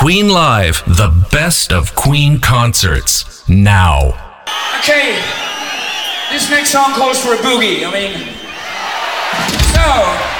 Queen Live, the best of Queen concerts, now. Okay, this next song calls for a boogie. So...